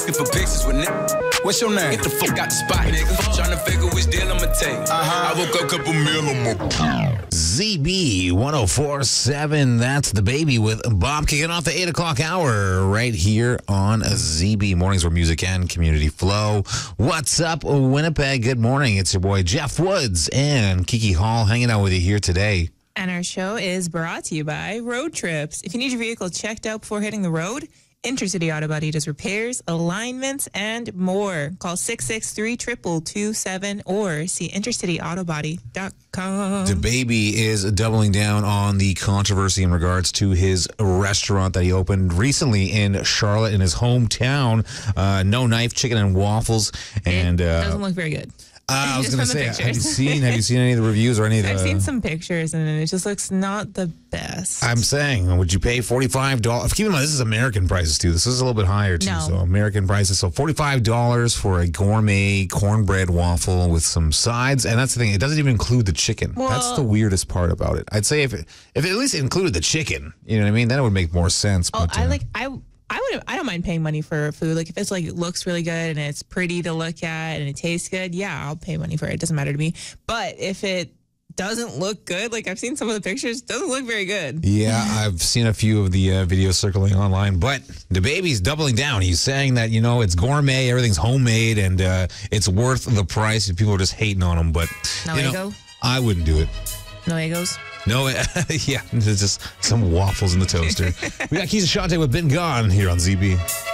For pictures with what's your name? Get the fuck out the spot, nigga. Tryna figure which deal I'ma take. I woke up, couple meal on my ZB 1047. That's the baby with Bob kicking off the 8 o'clock hour right here on ZB Mornings where music and community flow. What's up, Winnipeg? Good morning. It's your boy Jeff Woods and Kiki Hall hanging out with you here today. And our show is brought to you by Road Trips. If you need your vehicle checked out before hitting the road, Intercity Auto Body does repairs, alignments, and more. Call 663-2227 or see intercityautobody.com. The baby is doubling down on the controversy in regards to his restaurant that he opened recently in Charlotte in his hometown. No Knife Chicken and Waffles. And it doesn't look very good. I was going to say, have you seen any of the reviews or any of the... I've seen some pictures, and it just looks not the best. I'm saying, would you pay $45? Keep in mind, this is American prices, too. This is a little bit higher, too. No. So American prices. So $45 for a gourmet cornbread waffle with some sides. And that's the thing. It doesn't even include the chicken. Well, that's the weirdest part about it. I'd say if it at least included the chicken, you know what I mean? Then it would make more sense. Oh, but, I don't mind paying money for food. Like if it's like it looks really good and it's pretty to look at and it tastes good, yeah, I'll pay money for it. It doesn't matter to me. But if it doesn't look good, like I've seen some of the pictures, doesn't look very good. Yeah, I've seen a few of the videos circulating online, but the baby's doubling down. He's saying that, it's gourmet, everything's homemade, and it's worth the price. And people are just hating on him, but No ego? I wouldn't do it. No egos? No, yeah, there's just some waffles in the toaster. We got Keys and Shante with Been Gone here on ZB.